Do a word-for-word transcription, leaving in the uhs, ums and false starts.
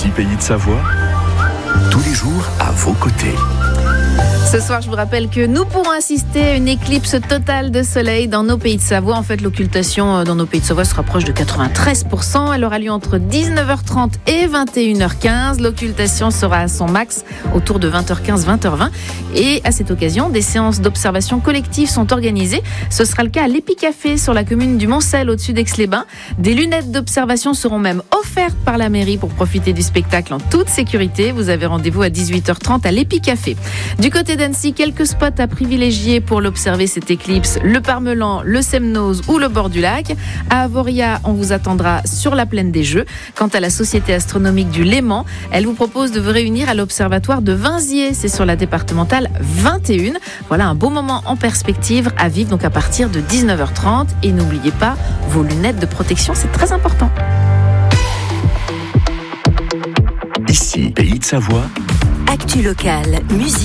Ici Pays de Savoie, tous les jours à vos côtés. Ce soir, je vous rappelle que nous pourrons assister à une éclipse totale de soleil dans nos Pays de Savoie. En fait, l'occultation dans nos Pays de Savoie se rapproche de quatre-vingt-treize pour cent. Elle aura lieu entre dix-neuf heures trente et vingt et une heures quinze. L'occultation sera à son max autour de vingt heures quinze, vingt heures vingt. Et à cette occasion, des séances d'observation collective sont organisées. Ce sera le cas à l'Épicafé sur la commune du Moncel au-dessus d'Aix-les-Bains. Des lunettes d'observation seront même offertes par la mairie pour profiter du spectacle en toute sécurité. Vous avez rendez-vous à dix-huit heures trente à l'Épicafé. Du côté d'Annecy, quelques spots à privilégier pour l'observer cette éclipse, le Parmelan, le Semnoz ou le bord du lac. À Avoria, on vous attendra sur la plaine des Jeux. Quant à la Société astronomique du Léman, elle vous propose de vous réunir à l'observatoire de Vinziers, c'est sur la départementale vingt et un. Voilà un beau moment en perspective à vivre donc à partir de dix-neuf heures trente. Et n'oubliez pas vos lunettes de protection, c'est très important. Ici Pays de Savoie. Actu locale, musique.